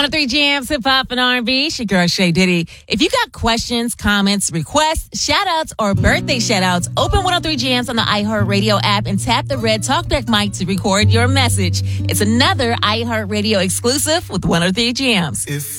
103 Jams, Hip Hop and R&B. It's your girl, Shay Diddy. If you got questions, comments, requests, shout-outs, or birthday shout-outs, open 103 Jams on the iHeartRadio app and tap the red talkback mic to record your message. It's another iHeartRadio exclusive with 103 Jams.